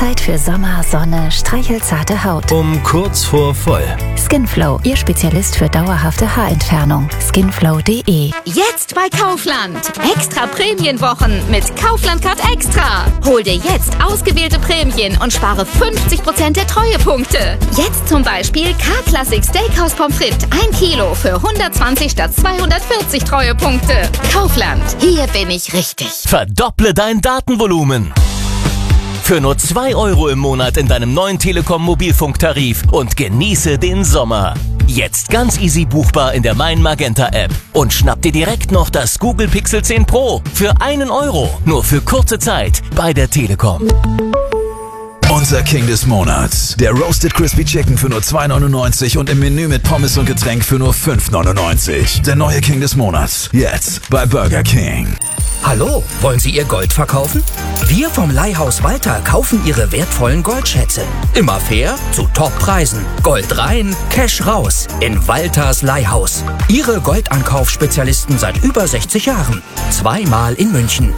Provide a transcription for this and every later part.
Zeit für Sommer, Sonne, streichelzarte Haut. Um kurz vor voll. Skinflow, Ihr Spezialist für dauerhafte Haarentfernung. Skinflow.de. Jetzt bei Kaufland. Extra Prämienwochen mit Kaufland Card Extra. Hol dir jetzt ausgewählte Prämien und spare 50% der Treuepunkte. Jetzt zum Beispiel K-Classic Steakhouse Pommes frites 1 Kilo für 120 statt 240 Treuepunkte. Kaufland. Hier bin ich richtig. Verdopple dein Datenvolumen. Für nur 2 € im Monat in deinem neuen Telekom Mobilfunktarif und genieße den Sommer. Jetzt ganz easy buchbar in der Mein Magenta App. Und schnapp dir direkt noch das Google Pixel 10 Pro für 1 €. Nur für kurze Zeit bei der Telekom. Unser King des Monats. Der Roasted Crispy Chicken für nur 2,99 und im Menü mit Pommes und Getränk für nur 5,99. Der neue King des Monats. Jetzt bei Burger King. Hallo, wollen Sie Ihr Gold verkaufen? Wir vom Leihhaus Walter kaufen Ihre wertvollen Goldschätze. Immer fair, zu Toppreisen. Gold rein, Cash raus. In Walters Leihhaus. Ihre Goldankaufspezialisten seit über 60 Jahren. 2-mal in München.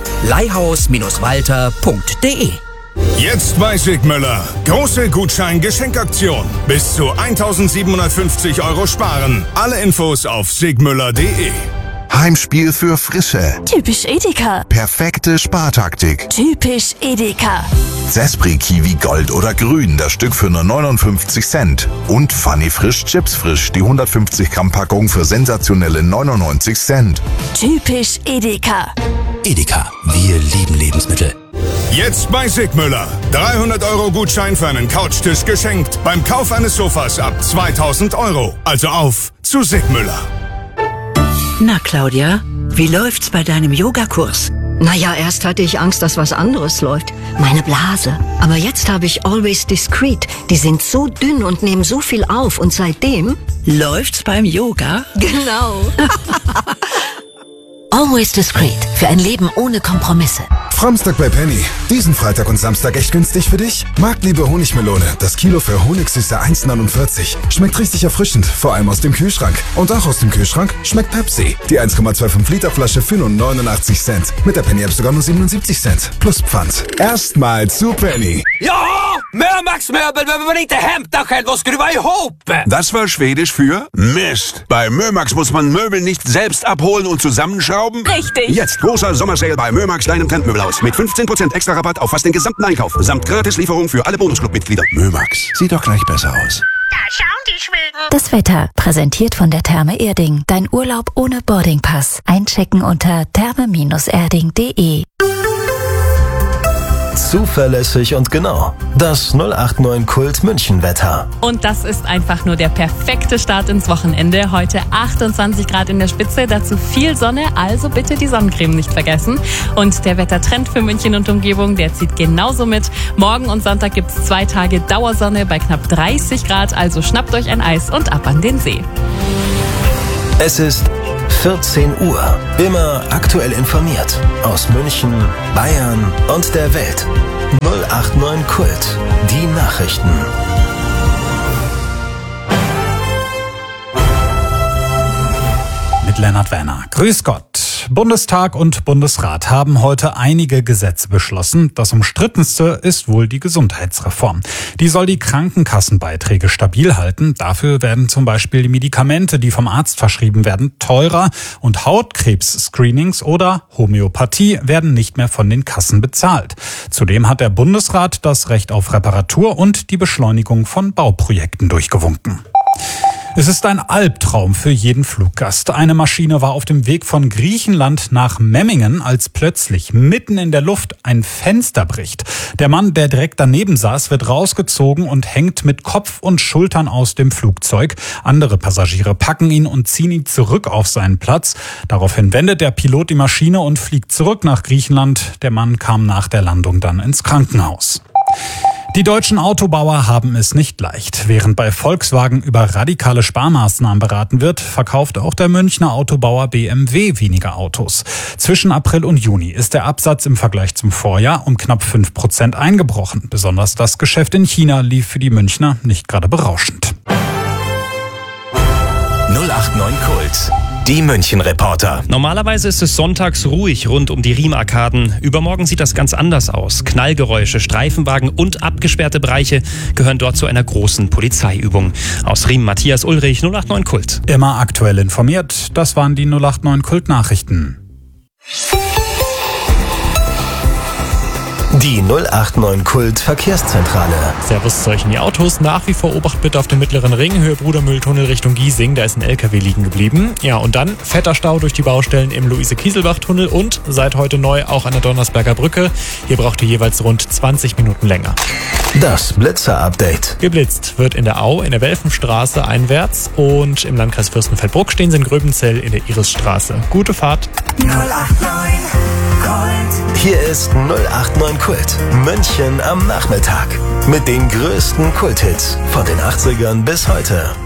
Leihhaus-walter.de. Jetzt bei Sigmüller. Große Gutschein-Geschenkaktion. Bis zu 1.750 € sparen. Alle Infos auf sigmüller.de. Heimspiel für Frische. Typisch Edeka. Perfekte Spartaktik. Typisch Edeka. Sespri Kiwi Gold oder Grün, das Stück für nur 59 Cent. Und Funny Frisch Chips Frisch, die 150 Gramm Packung für sensationelle 99 Cent. Typisch Edeka. Edeka, wir lieben Lebensmittel. Jetzt bei Sigmüller. 300 € Gutschein für einen Couchtisch geschenkt. Beim Kauf eines Sofas ab 2.000 €. Also auf zu Sigmüller. Na, Claudia, wie läuft's bei deinem Yogakurs? Naja, erst hatte ich Angst, dass was anderes läuft. Meine Blase. Aber jetzt habe ich Always Discreet. Die sind so dünn und nehmen so viel auf. Und seitdem... Läuft's beim Yoga? Genau. Always Discreet. Für ein Leben ohne Kompromisse. Framstag bei Penny. Diesen Freitag und Samstag echt günstig für dich? Marktliebe Honigmelone. Das Kilo für Honigsüße 1,49. Schmeckt richtig erfrischend. Vor allem aus dem Kühlschrank. Und auch aus dem Kühlschrank schmeckt Pepsi. Die 1,25 Liter Flasche für nur 89 Cent. Mit der Penny App sogar nur 77 Cent. Plus Pfand. Erstmal zu Penny. Ja, Mömax Möbel behöver man inte hämta själv och skruva ihop. Das war Schwedisch für Mist. Bei Mömax muss man Möbel nicht selbst abholen und zusammenschrauben. Richtig. Jetzt großer Sommersale bei Mömax, deinem Trendmöbelhaus. Mit 15% extra Rabatt auf fast den gesamten Einkauf. Samt Gratislieferung für alle Bonusclub-Mitglieder. Mömax. Sieht doch gleich besser aus. Da schauen die Schweden. Das Wetter, präsentiert von der Therme Erding. Dein Urlaub ohne Boardingpass. Einchecken unter therme-erding.de. Zuverlässig und genau. Das 089 Kult München Wetter. Und das ist einfach nur der perfekte Start ins Wochenende. Heute 28 Grad in der Spitze, dazu viel Sonne, also bitte die Sonnencreme nicht vergessen. Und der Wettertrend für München und Umgebung, der zieht genauso mit. Morgen und Sonntag gibt's 2 Tage Dauersonne bei knapp 30 Grad, also schnappt euch ein Eis und ab an den See. Es ist 14 Uhr. Immer aktuell informiert. Aus München, Bayern und der Welt. 089 Kult. Die Nachrichten. Mit Lennart Werner. Grüß Gott. Bundestag und Bundesrat haben heute einige Gesetze beschlossen. Das umstrittenste ist wohl die Gesundheitsreform. Die soll die Krankenkassenbeiträge stabil halten. Dafür werden zum Beispiel die Medikamente, die vom Arzt verschrieben werden, teurer und Hautkrebs-Screenings oder Homöopathie werden nicht mehr von den Kassen bezahlt. Zudem hat der Bundesrat das Recht auf Reparatur und die Beschleunigung von Bauprojekten durchgewunken. Es ist ein Albtraum für jeden Fluggast. Eine Maschine war auf dem Weg von Griechenland nach Memmingen, als plötzlich mitten in der Luft ein Fenster bricht. Der Mann, der direkt daneben saß, wird rausgezogen und hängt mit Kopf und Schultern aus dem Flugzeug. Andere Passagiere packen ihn und ziehen ihn zurück auf seinen Platz. Daraufhin wendet der Pilot die Maschine und fliegt zurück nach Griechenland. Der Mann kam nach der Landung dann ins Krankenhaus. Die deutschen Autobauer haben es nicht leicht. Während bei Volkswagen über radikale Sparmaßnahmen beraten wird, verkauft auch der Münchner Autobauer BMW weniger Autos. Zwischen April und Juni ist der Absatz im Vergleich zum Vorjahr um knapp 5% eingebrochen. Besonders das Geschäft in China lief für die Münchner nicht gerade berauschend. 089 Kult. Die München-Reporter. Normalerweise ist es sonntags ruhig rund um die Riemarkaden. Übermorgen sieht das ganz anders aus. Knallgeräusche, Streifenwagen und abgesperrte Bereiche gehören dort zu einer großen Polizeiübung. Aus Riem Matthias Ulrich, 089 Kult. Immer aktuell informiert, das waren die 089 Kult-Nachrichten. Die 089 Kult Verkehrszentrale. Servus, solchen die Autos. Nach wie vor Obacht bitte auf dem mittleren Ring, Höhe Brudermühltunnel Richtung Giesing. Da ist ein LKW liegen geblieben. Ja, und dann fetter Stau durch die Baustellen im Luise-Kieselbach-Tunnel und seit heute neu auch an der Donnersberger Brücke. Hier braucht ihr jeweils rund 20 Minuten länger. Das Blitzer-Update. Geblitzt wird in der Au, in der Welfenstraße einwärts und im Landkreis Fürstenfeldbruck stehen sie in Gröbenzell in der Irisstraße. Gute Fahrt. 089 Kult. Hier ist 089 Kult. München am Nachmittag. Mit den größten Kulthits von den 80ern bis heute.